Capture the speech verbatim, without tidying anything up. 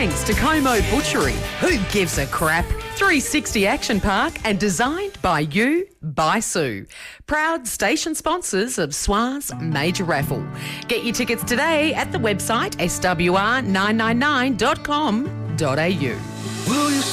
thanks to Como Butchery, Who Gives a Crap, three sixty Action Park, and designed by you, by Sue. Proud station sponsors of S W A's Major Raffle. Get your tickets today at the website s w r nine nine nine dot com dot a u. Will you